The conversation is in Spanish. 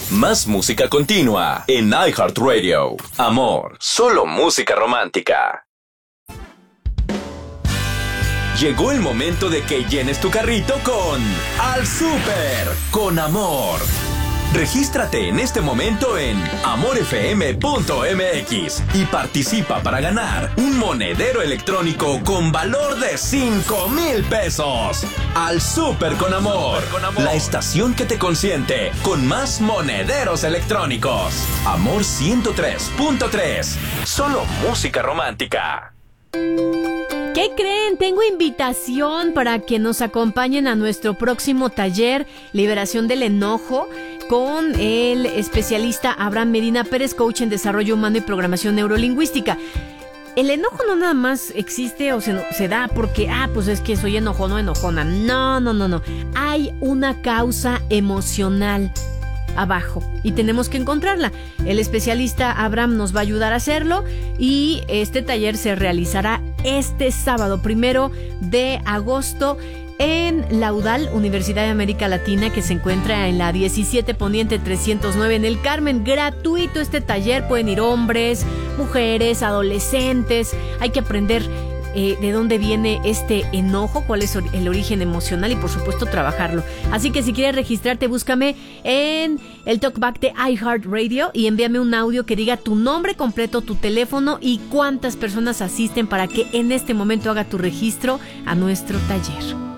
Más música continua en iHeartRadio. Amor, solo música romántica. Llegó el momento de que llenes tu carrito con Al Súper con Amor. Regístrate en este momento en amorfm.mx y participa para ganar un monedero electrónico con valor de 5,000 pesos. Al Súper con Amor, la estación que te consiente con más monederos electrónicos. Amor 103.3, solo música romántica. ¿Qué creen? Tengo invitación para que nos acompañen a nuestro próximo taller Liberación del Enojo con el especialista Abraham Medina Pérez, coach en desarrollo humano y programación neurolingüística. El enojo no nada más existe o se da porque, pues es que soy enojón o enojona. No. Hay una causa emocional abajo y tenemos que encontrarla. El especialista Abraham nos va a ayudar a hacerlo y este taller se realizará este sábado 1 de agosto en la UDAL, Universidad de América Latina, que se encuentra en la 17 Poniente 309 en el Carmen. Gratuito este taller, pueden ir hombres, mujeres, adolescentes. Hay que aprender de dónde viene este enojo, cuál es el origen emocional y por supuesto trabajarlo. Así que si quieres registrarte, búscame en el talkback de iHeartRadio y envíame un audio que diga tu nombre completo, tu teléfono y cuántas personas asisten para que en este momento haga tu registro a nuestro taller.